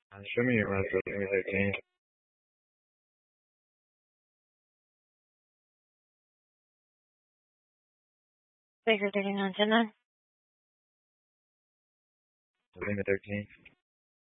Show me your address. Give me 13. Baker 39 10 9. Give me 13.